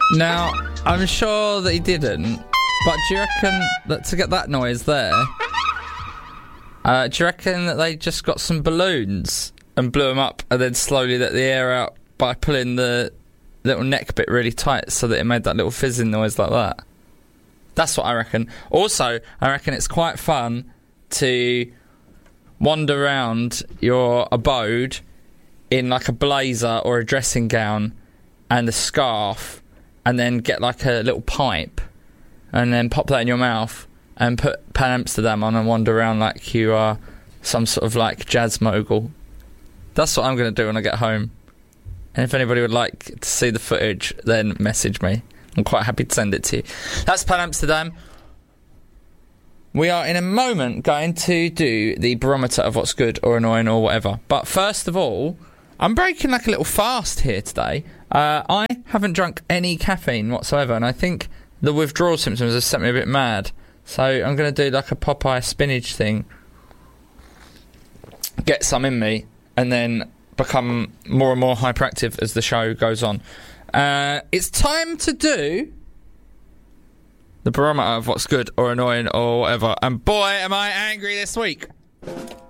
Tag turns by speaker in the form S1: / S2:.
S1: Now, I'm sure that he didn't, but do you reckon that to get that noise there, do you reckon that they just got some balloons and blew them up and then slowly let the air out by pulling the little neck bit really tight so that it made that little fizzing noise like that? That's what I reckon. Also, I reckon it's quite fun to wander around your abode in like a blazer or a dressing gown and a scarf, and then get like a little pipe and then pop that in your mouth and put Pan Amsterdam on and wander around like you are some sort of like jazz mogul. That's what I'm going to do when I get home. And if anybody would like to see the footage, then message me. I'm quite happy to send it to you. That's Pan Amsterdam. We are in a moment going to do the barometer of what's good or annoying or whatever. But first of all, I'm breaking like a little fast here today. I haven't drunk any caffeine whatsoever, and I think the withdrawal symptoms have set me a bit mad. So I'm going to do like a Popeye spinach thing. Get some in me, and then become more and more hyperactive as the show goes on. It's time to do the barometer of what's good or annoying or whatever. And boy, am I angry this week.